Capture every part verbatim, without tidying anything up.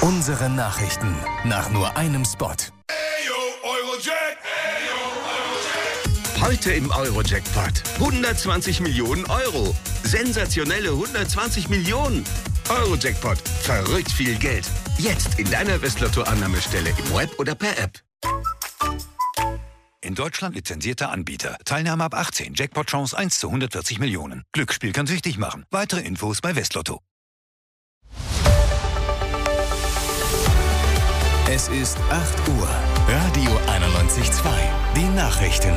Unsere Nachrichten nach nur einem Spot. Heute im Euro-Jackpot. hundertzwanzig Millionen Euro. Sensationelle hundertzwanzig Millionen. Euro-Jackpot. Verrückt viel Geld. Jetzt in deiner Westlotto-Annahmestelle im Web oder per App. In Deutschland lizenzierter Anbieter. Teilnahme ab achtzehn. Jackpot-Chance eins zu hundertvierzig Millionen. Glücksspiel kann süchtig machen. Weitere Infos bei Westlotto. Es ist acht Uhr. Radio einundneunzig Komma zwei. Die Nachrichten.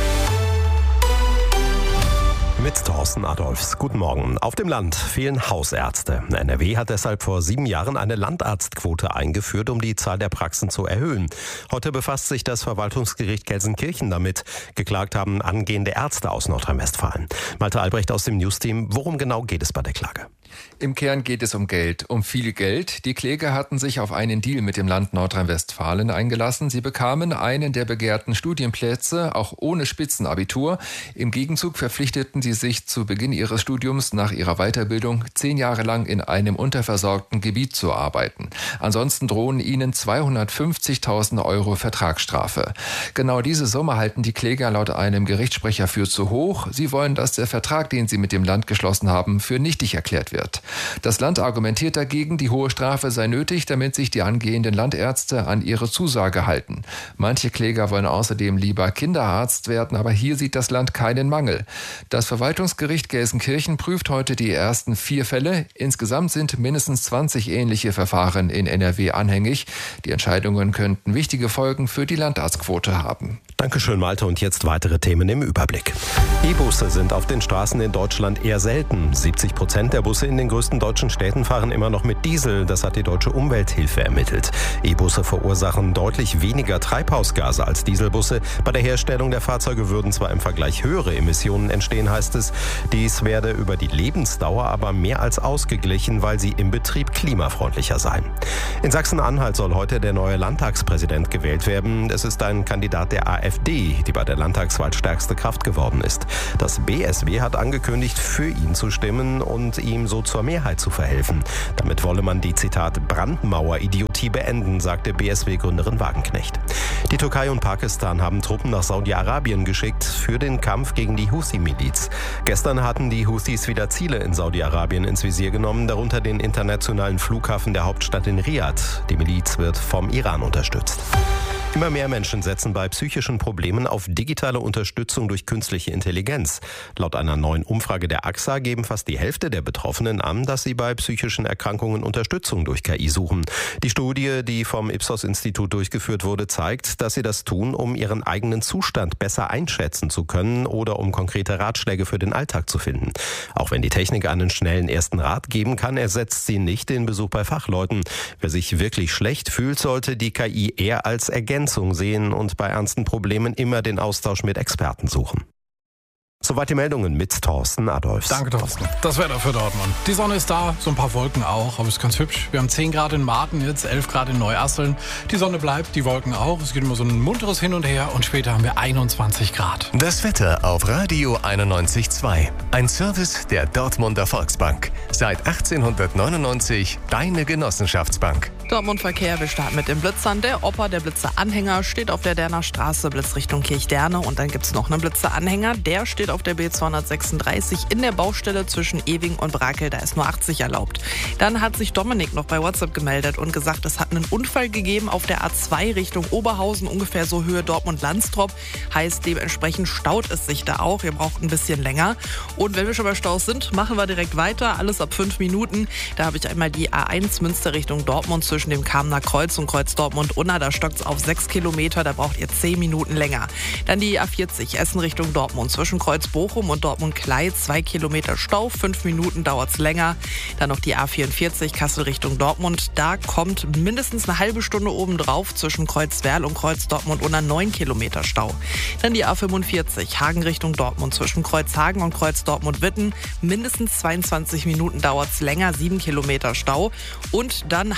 Mit Thorsten Adolfs. Guten Morgen. Auf dem Land fehlen Hausärzte. N R W hat deshalb vor sieben Jahren eine Landarztquote eingeführt, um die Zahl der Praxen zu erhöhen. Heute befasst sich das Verwaltungsgericht Gelsenkirchen damit. Geklagt haben angehende Ärzte aus Nordrhein-Westfalen. Malte Albrecht aus dem Newsteam. Worum genau geht es bei der Klage? Im Kern geht es um Geld, um viel Geld. Die Kläger hatten sich auf einen Deal mit dem Land Nordrhein-Westfalen eingelassen. Sie bekamen einen der begehrten Studienplätze, auch ohne Spitzenabitur. Im Gegenzug verpflichteten sie sich zu Beginn ihres Studiums nach ihrer Weiterbildung zehn Jahre lang in einem unterversorgten Gebiet zu arbeiten. Ansonsten drohen ihnen zweihundertfünfzigtausend Euro Vertragsstrafe. Genau diese Summe halten die Kläger laut einem Gerichtssprecher für zu hoch. Sie wollen, dass der Vertrag, den sie mit dem Land geschlossen haben, für nichtig erklärt wird. Das Land argumentiert dagegen, die hohe Strafe sei nötig, damit sich die angehenden Landärzte an ihre Zusage halten. Manche Kläger wollen außerdem lieber Kinderarzt werden, aber hier sieht das Land keinen Mangel. Das Verwaltungsgericht Gelsenkirchen prüft heute die ersten vier Fälle. Insgesamt sind mindestens zwanzig ähnliche Verfahren in N R W anhängig. Die Entscheidungen könnten wichtige Folgen für die Landarztquote haben. Dankeschön, Malte. Und jetzt weitere Themen im Überblick. E-Busse sind auf den Straßen in Deutschland eher selten. siebzig Prozent der Busse in den größten deutschen Städten fahren immer noch mit Diesel. Das hat die Deutsche Umwelthilfe ermittelt. E-Busse verursachen deutlich weniger Treibhausgase als Dieselbusse. Bei der Herstellung der Fahrzeuge würden zwar im Vergleich höhere Emissionen entstehen, heißt es. Dies werde über die Lebensdauer aber mehr als ausgeglichen, weil sie im Betrieb klimafreundlicher seien. In Sachsen-Anhalt soll heute der neue Landtagspräsident gewählt werden. Es ist ein Kandidat der AfD, die bei der Landtagswahl stärkste Kraft geworden ist. Das B S W hat angekündigt, für ihn zu stimmen und ihm so zur Mehrheit zu verhelfen. Damit wolle man die, Zitat, Brandmauer-Idiotie beenden, sagte B S W-Gründerin Wagenknecht. Die Türkei und Pakistan haben Truppen nach Saudi-Arabien geschickt für den Kampf gegen die Houthi-Miliz. Gestern hatten die Houthis wieder Ziele in Saudi-Arabien ins Visier genommen, darunter den internationalen Flughafen der Hauptstadt in Riad. Die Miliz wird vom Iran unterstützt. Immer mehr Menschen setzen bei psychischen Problemen auf digitale Unterstützung durch künstliche Intelligenz. Laut einer neuen Umfrage der A X A geben fast die Hälfte der Betroffenen an, dass sie bei psychischen Erkrankungen Unterstützung durch K I suchen. Die Studie, die vom Ipsos-Institut durchgeführt wurde, zeigt, dass sie das tun, um ihren eigenen Zustand besser einschätzen zu können oder um konkrete Ratschläge für den Alltag zu finden. Auch wenn die Technik einen schnellen ersten Rat geben kann, ersetzt sie nicht den Besuch bei Fachleuten. Wer sich wirklich schlecht fühlt, sollte die K I eher als Ergänzung sehen und bei ernsten Problemen immer den Austausch mit Experten suchen. Soweit die Meldungen mit Thorsten Adolfs. Danke, Thorsten. Das Wetter für Dortmund. Die Sonne ist da, so ein paar Wolken auch, aber es ist ganz hübsch. Wir haben zehn Grad in Marten, jetzt elf Grad in Neuasseln. Die Sonne bleibt, die Wolken auch. Es geht immer so ein munteres Hin und Her und später haben wir einundzwanzig Grad. Das Wetter auf Radio einundneunzig Komma zwei. Ein Service der Dortmunder Volksbank. Seit achtzehnhundertneunundneunzig deine Genossenschaftsbank. Dortmund Verkehr, wir starten mit dem Blitzern. Der Opa, der Blitzer-Anhänger, steht auf der Derner Straße, Blitzrichtung Kirchderne. Und dann gibt es noch einen Blitzer-Anhänger, der steht auf der B zweihundertsechsunddreißig in der Baustelle zwischen Ewing und Brakel. Da ist nur achtzig erlaubt. Dann hat sich Dominik noch bei WhatsApp gemeldet und gesagt, es hat einen Unfall gegeben auf der A zwei Richtung Oberhausen, ungefähr so Höhe Dortmund-Landstrop. Heißt, dementsprechend staut es sich da auch. Ihr braucht ein bisschen länger. Und wenn wir schon bei Staus sind, machen wir direkt weiter. Alles ab fünf Minuten. Da habe ich einmal die A eins Münster Richtung Dortmund zwischen dem Kamener Kreuz und Kreuz Dortmund-Unna. Da stockt es auf sechs Kilometer. Da braucht ihr zehn Minuten länger. Dann die A vierzig Essen Richtung Dortmund zwischen Kreuz Bochum und Dortmund-Kleid. Zwei Kilometer Stau. Fünf Minuten dauert es länger. Dann noch die A vierundvierzig Kassel Richtung Dortmund. Da kommt mindestens eine halbe Stunde oben drauf zwischen Kreuzwerl und Kreuz Dortmund-Unna. Neun Kilometer Stau. Dann die A fünfundvierzig Hagen Richtung Dortmund zwischen Kreuzhagen und Kreuz Dortmund-Witten. Mindestens zweiundzwanzig Minuten dauert es länger. Sieben Kilometer Stau. Und dann habe ich noch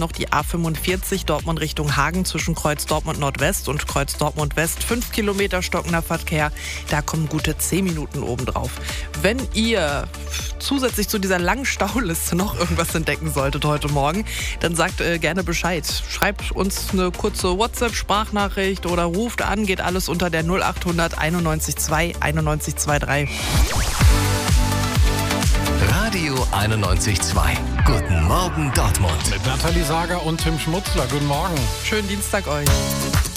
noch die A fünfundvierzig Dortmund Richtung Hagen zwischen Kreuz Dortmund Nordwest und Kreuz Dortmund West. Fünf Kilometer stockender Verkehr. Da kommen gute zehn Minuten obendrauf. Wenn ihr zusätzlich zu dieser langen Stauliste noch irgendwas entdecken solltet heute Morgen, dann sagt äh, gerne Bescheid. Schreibt uns eine kurze WhatsApp-Sprachnachricht oder ruft an. Geht alles unter der null achthundert einundneunzig zwei einundneunzig dreiundzwanzig. Radio einundneunzig Komma zwei. Guten Morgen Dortmund. Mit Nathalie Sager und Tim Schmutzler. Guten Morgen. Schönen Dienstag euch.